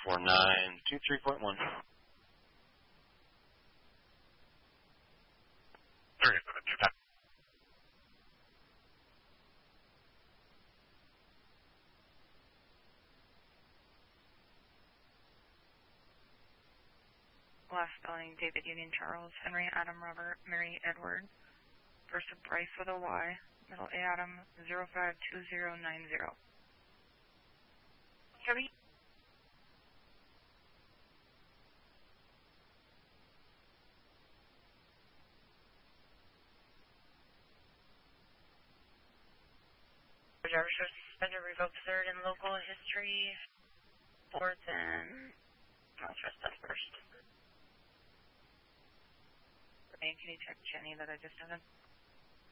44923.1. 37, Last spelling, David Union Charles, Henry Adam Robert, Mary Edward. First of Bryce with a Y, middle A Adam 052090. Chevy. Driver shows suspended, revoked third in local history, fourth and I'll trust that first. And can you check Jenny that I just did?